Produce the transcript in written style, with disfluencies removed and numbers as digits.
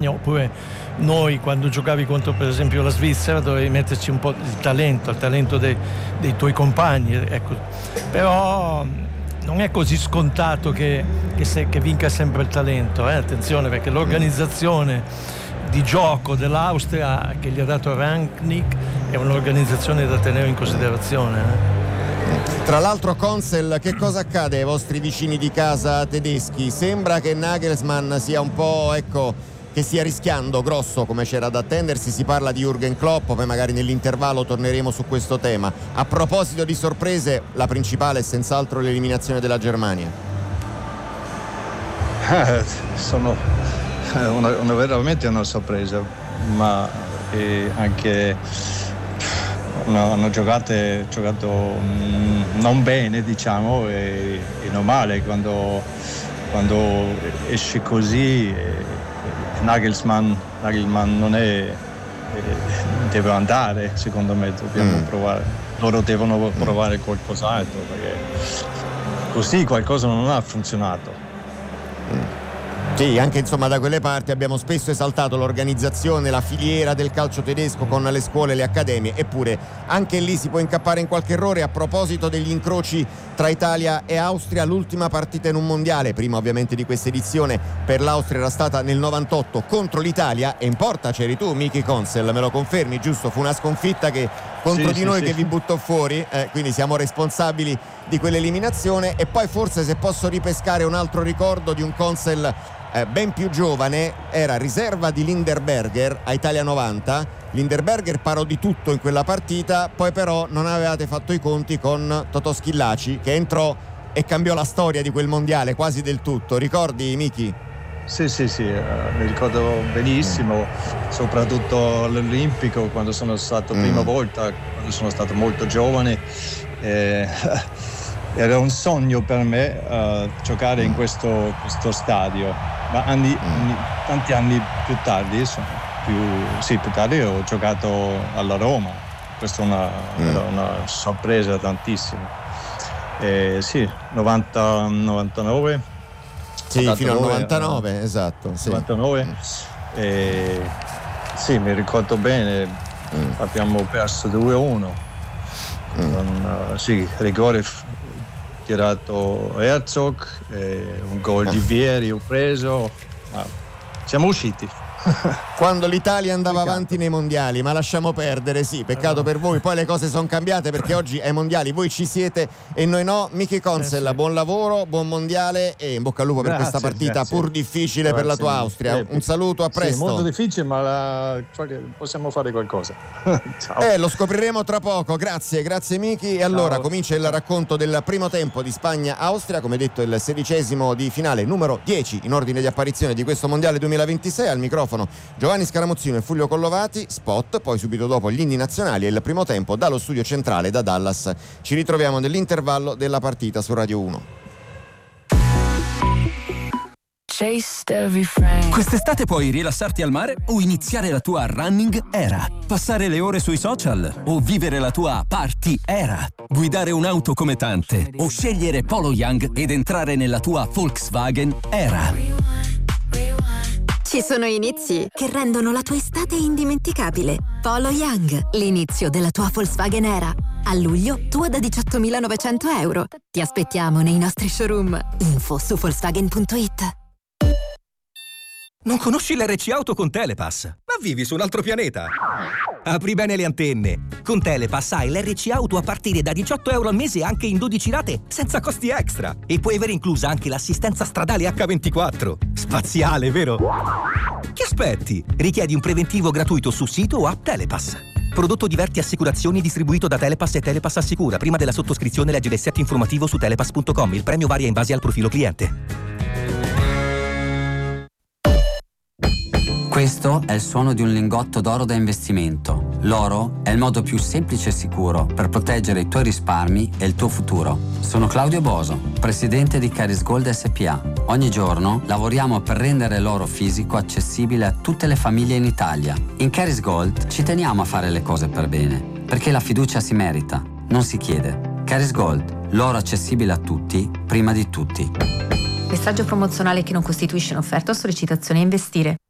Germania, oppure noi quando giocavi contro per esempio la Svizzera dovevi metterci un po' il talento dei tuoi compagni, ecco. Però non è così scontato che vinca sempre il talento, attenzione, perché l'organizzazione di gioco dell'Austria che gli ha dato Rangnick è un'organizzazione da tenere in considerazione. Tra l'altro, Consel, che cosa accade ai vostri vicini di casa tedeschi? Sembra che Nagelsmann sia un po', che stia rischiando grosso, come c'era da attendersi. Si parla di Jürgen Klopp, poi magari nell'intervallo torneremo su questo tema. A proposito di sorprese, la principale è senz'altro l'eliminazione della Germania. Sono veramente una sorpresa, ma anche hanno giocato non bene, diciamo, e normale quando esce così. Nagelsmann non è deve andare, secondo me. Dobbiamo provare, loro devono provare qualcos'altro, perché così qualcosa non ha funzionato. Sì, anche insomma da quelle parti abbiamo spesso esaltato l'organizzazione, la filiera del calcio tedesco con le scuole e le accademie, eppure anche lì si può incappare in qualche errore. A proposito degli incroci tra Italia e Austria, l'ultima partita in un mondiale, prima ovviamente di questa edizione, per l'Austria era stata nel 98 contro l'Italia, e in porta c'eri tu, Miki Consel, me lo confermi, giusto? Fu una sconfitta che contro di noi che vi buttò fuori, quindi siamo responsabili di quell'eliminazione. E poi forse, se posso ripescare un altro ricordo di un Consel ben più giovane, era riserva di Linderberger a Italia 90. Linderberger parò di tutto in quella partita, poi però non avevate fatto i conti con Totò Schillaci, che entrò e cambiò la storia di quel mondiale quasi del tutto. Ricordi, Miki? Sì, mi ricordo benissimo, soprattutto all'Olimpico, quando sono stato prima volta, quando sono stato molto giovane. Era un sogno per me giocare in questo stadio, ma tanti anni più tardi ho giocato alla Roma. Questa era una sorpresa tantissima. 99. Sì, fino al 99, esatto. Sì. 99. Mi ricordo bene, abbiamo perso 2-1. Rigore tirato Herzog, un gol di Vieri ho preso, ma siamo usciti. Quando l'Italia andava avanti nei mondiali, ma lasciamo perdere, sì, peccato per voi. Poi le cose sono cambiate, perché oggi ai mondiali voi ci siete e noi no. Miki Consel, buon lavoro, buon mondiale e in bocca al lupo per questa partita pur difficile per la tua Austria. Un saluto, a presto. Molto difficile, ma possiamo fare qualcosa. Ciao. Lo scopriremo tra poco. Grazie Miki. E allora comincia il racconto del primo tempo di Spagna-Austria, come detto il 16° di finale, numero 10 in ordine di apparizione di questo mondiale 2026. Al microfono Giovanni Scaramuzzino e Fulvio Collovati. Spot, poi subito dopo gli inni nazionali e il primo tempo dallo studio centrale da Dallas. Ci ritroviamo nell'intervallo della partita su Radio 1. Quest'estate puoi rilassarti al mare o iniziare la tua running era, passare le ore sui social o vivere la tua party era, guidare un'auto come tante o scegliere Polo Young ed entrare nella tua Volkswagen era. Ci sono inizi che rendono la tua estate indimenticabile. Polo Young, l'inizio della tua Volkswagen era. A luglio, tua da 18.900 euro. Ti aspettiamo nei nostri showroom. Info su Volkswagen.it. Non conosci l'RC Auto con Telepass, ma vivi su un altro pianeta. Apri bene le antenne. Con Telepass hai l'RC Auto a partire da 18 euro al mese, anche in 12 rate, senza costi extra. E puoi avere inclusa anche l'assistenza stradale H24. Spaziale, vero? Che aspetti? Richiedi un preventivo gratuito su sito o app Telepass. Prodotto Diverti Assicurazioni, distribuito da Telepass e Telepass Assicura. Prima della sottoscrizione leggi l'assetto informativo su telepass.com. Il premio varia in base al profilo cliente. Questo è il suono di un lingotto d'oro da investimento. L'oro è il modo più semplice e sicuro per proteggere i tuoi risparmi e il tuo futuro. Sono Claudio Boso, presidente di Caris Gold SPA. Ogni giorno lavoriamo per rendere l'oro fisico accessibile a tutte le famiglie in Italia. In Caris Gold ci teniamo a fare le cose per bene, perché la fiducia si merita, non si chiede. Caris Gold, l'oro accessibile a tutti, prima di tutti. Messaggio promozionale che non costituisce un'offerta o sollecitazione a investire.